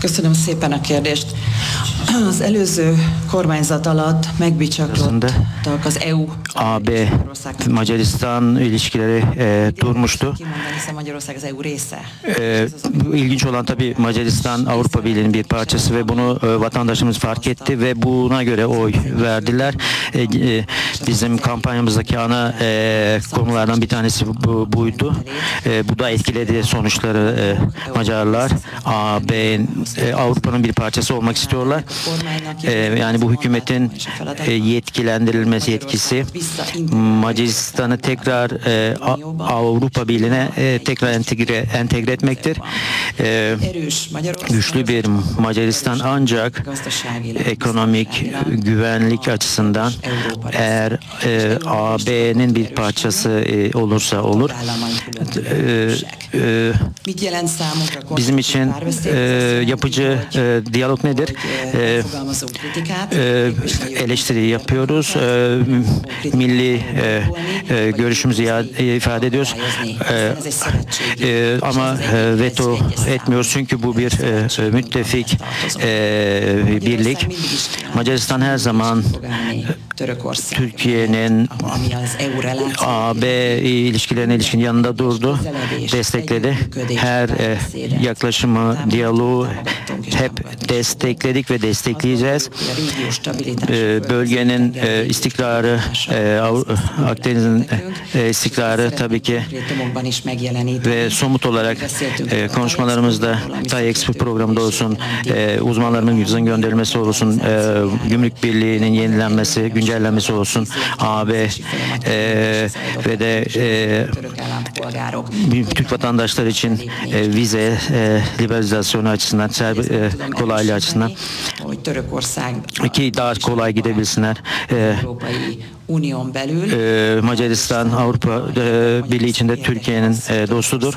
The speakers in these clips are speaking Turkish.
Köszönöm szépen a kérdést. Az előző kormányzat alatt megbicsaklottak az EU. AB Macaristan ilişkileri durmuştu. Magyarország az EU része. İlginç olan tabii Macaristan Avrupa Birliği'nin bir parçası ve bunu vatandaşımız fark etti ve buna göre oy verdiler. Bizim kampanyamızdaki ana konulardan bir tanesi buydu. Bu da etkiledi sonuçları. Macarlar Avrupa'nın bir parçası olmak istiyorlar. Yani bu hükümetin yetkilendirilmesi yetkisi Macaristan'ı tekrar Avrupa Birliği'ne tekrar entegre etmektir. Güçlü bir Macaristan ancak ekonomik güvenlik açısından eğer AB'nin bir parçası olursa olur. Bizim için yapıcı diyalog nedir? Eleştiri yapıyoruz. Milli görüşümüzü ifade ediyoruz. Ama veto etmiyoruz çünkü bu bir müttefik birlik. Macaristan her zaman Türkiye'nin AB ilişkilerine ilişkin yanında durdu, destekledi. Her yaklaşımı, diyaloğu hep destekledik ve destekleyeceğiz. Bölgenin istikrarı, Akdeniz'in istikrarı tabii ki ve somut olarak konuşmalarımızda TAIEX programında olsun, uzmanlarımızın gönderilmesi olsun, gümrük birliğinin yenilenmesi, güncellenmesi olsun, AB ve de Türk vatandaşlar için vize liberalizasyonu açısından, kolaylığı açısından ki daha kolay gidebilsinler. Macaristan Avrupa Birliği içinde Türkiye'nin dostudur.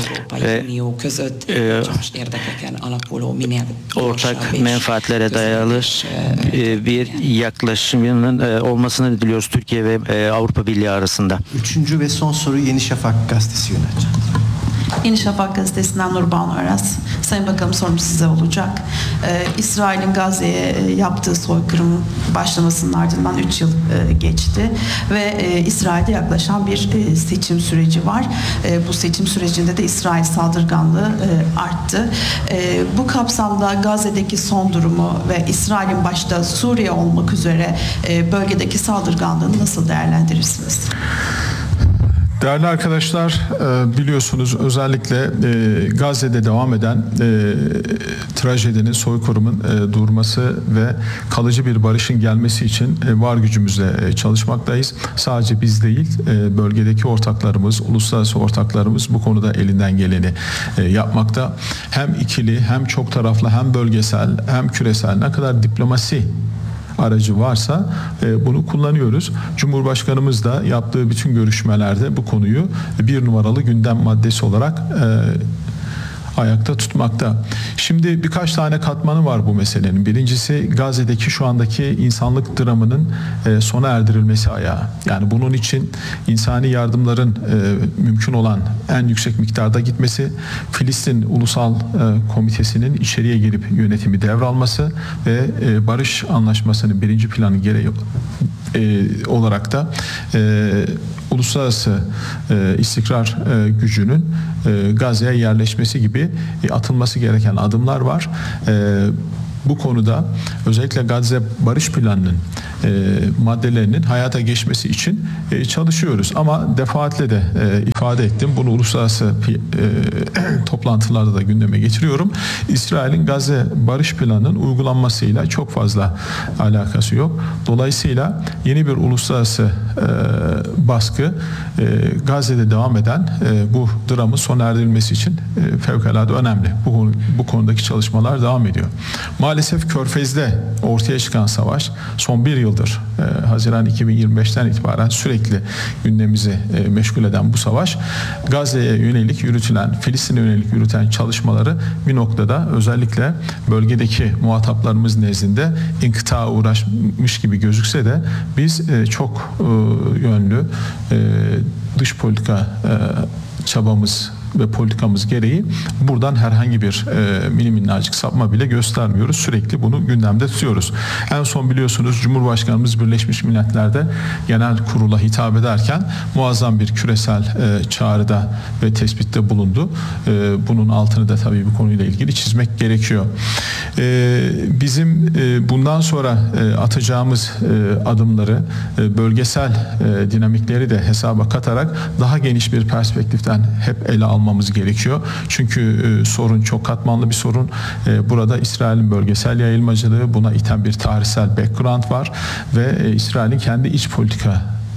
Ortak menfaatlere dayalı bir yaklaşımının olmasını diliyoruz Türkiye ve Avrupa Birliği arasında. Üçüncü ve son soru Yeni Şafak gazetesi yönetici. Yeni Şafak gazetesinden Nurbanu Aras. Sayın Bakanım, sorum size olacak. İsrail'in Gazze'ye yaptığı soykırımın başlamasının ardından 3 yıl geçti ve İsrail'de yaklaşan bir seçim süreci var. Bu seçim sürecinde de İsrail saldırganlığı arttı. Bu kapsamda Gazze'deki son durumu ve İsrail'in başta Suriye olmak üzere bölgedeki saldırganlığını nasıl değerlendirirsiniz? Değerli arkadaşlar, biliyorsunuz özellikle Gazze'de devam eden trajedinin, soykırımın durması ve kalıcı bir barışın gelmesi için var gücümüzle çalışmaktayız. Sadece biz değil, bölgedeki ortaklarımız, uluslararası ortaklarımız bu konuda elinden geleni yapmakta. Hem ikili, hem çok taraflı, hem bölgesel, hem küresel ne kadar diplomasi aracı varsa bunu kullanıyoruz. Cumhurbaşkanımız da yaptığı bütün görüşmelerde bu konuyu bir numaralı gündem maddesi olarak ayakta tutmakta. Şimdi birkaç tane katmanı var bu meselenin. Birincisi Gazze'deki şu andaki insanlık dramının sona erdirilmesi ayağı. Yani bunun için insani yardımların mümkün olan en yüksek miktarda gitmesi, Filistin Ulusal Komitesi'nin içeriye girip yönetimi devralması ve barış anlaşmasının birinci planı gereği olarak da uluslararası istikrar gücünün Gazze'ye yerleşmesi gibi atılması gereken adımlar var. Bu konuda özellikle Gazze barış planının maddelerinin hayata geçmesi için çalışıyoruz. Ama defaatle de ifade ettim. Bunu uluslararası toplantılarda da gündeme getiriyorum. İsrail'in Gazze barış planının uygulanmasıyla çok fazla alakası yok. Dolayısıyla yeni bir uluslararası baskı Gazze'de devam eden bu dramın sona erdirilmesi için fevkalade önemli. Bu konudaki çalışmalar devam ediyor. Maalesef Körfez'de ortaya çıkan savaş son bir yıldır Haziran 2025'ten itibaren sürekli gündemimizi meşgul eden bu savaş Gazze'ye yönelik yürütülen, Filistin'e yönelik yürüten çalışmaları bir noktada özellikle bölgedeki muhataplarımız nezdinde inkıtağa uğraşmış gibi gözükse de biz çok yönlü dış politika çabamız ve politikamız gereği buradan herhangi bir minnacık sapma bile göstermiyoruz. Sürekli bunu gündemde tutuyoruz. En son biliyorsunuz Cumhurbaşkanımız Birleşmiş Milletler'de genel kurula hitap ederken muazzam bir küresel çağrıda ve tespitte bulundu. Bunun altını da tabii bu konuyla ilgili çizmek gerekiyor. Bizim bundan sonra atacağımız adımları bölgesel dinamikleri de hesaba katarak daha geniş bir perspektiften hep ele almamız gerekiyor. Çünkü sorun çok katmanlı bir sorun. Burada İsrail'in bölgesel yayılmacılığı, buna iten bir tarihsel background var ve İsrail'in kendi iç politika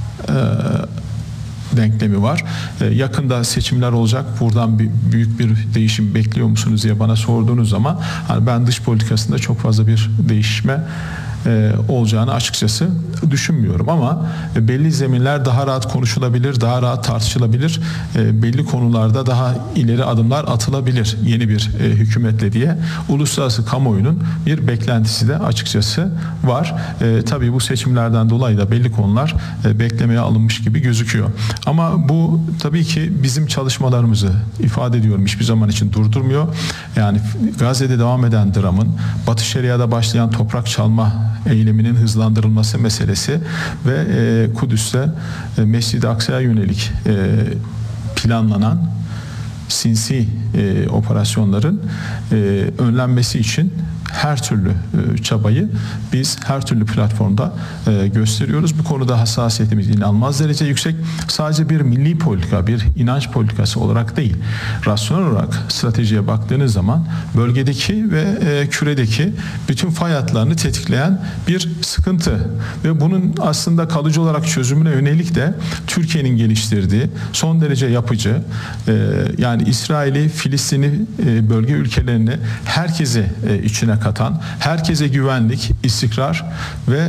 denklemi var. Yakında seçimler olacak. Buradan büyük bir değişim bekliyor musunuz diye bana sorduğunuz zaman hani ben dış politikasında çok fazla bir değişme olacağını açıkçası düşünmüyorum ama belli zeminler daha rahat konuşulabilir, daha rahat tartışılabilir, belli konularda daha ileri adımlar atılabilir yeni bir hükümetle diye uluslararası kamuoyunun bir beklentisi de açıkçası var. Tabii bu seçimlerden dolayı da belli konular beklemeye alınmış gibi gözüküyor. Ama bu tabii ki bizim çalışmalarımızı ifade ediyorum hiçbir zaman için durdurmuyor. Yani Gazze'de devam eden dramın, Batı Şeria'da başlayan toprak çalma eyleminin hızlandırılması meselesi ve Kudüs'te Mescid-i Aksa'ya yönelik planlanan sinsi operasyonların önlenmesi için her türlü çabayı biz her türlü platformda gösteriyoruz. Bu konuda hassasiyetimiz inanılmaz derece yüksek. Sadece bir milli politika, bir inanç politikası olarak değil, rasyonel olarak stratejiye baktığınız zaman bölgedeki ve küredeki bütün fay hatlarını tetikleyen bir sıkıntı ve bunun aslında kalıcı olarak çözümüne yönelik de Türkiye'nin geliştirdiği son derece yapıcı, yani İsrail'i, Filistin'i, bölge ülkelerini herkesi içine katan, herkese güvenlik, istikrar ve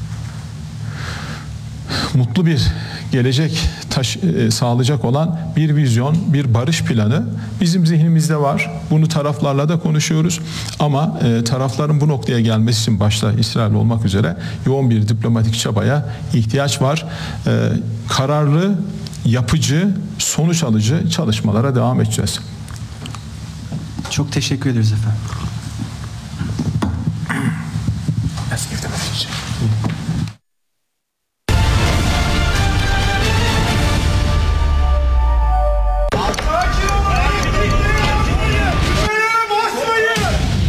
mutlu bir gelecek sağlayacak olan bir vizyon, bir barış planı bizim zihnimizde var. Bunu taraflarla da konuşuyoruz. Ama tarafların bu noktaya gelmesi için başta İsrail olmak üzere yoğun bir diplomatik çabaya ihtiyaç var. Kararlı, yapıcı, sonuç alıcı çalışmalara devam edeceğiz. Çok teşekkür ederiz efendim. Let's give them a